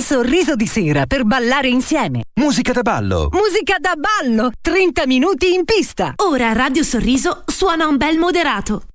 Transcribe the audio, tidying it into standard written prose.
sorriso di sera per ballare insieme. Musica da ballo. Musica da ballo, 30 minuti in pista. Ora Radio Sorriso suona un bel moderato.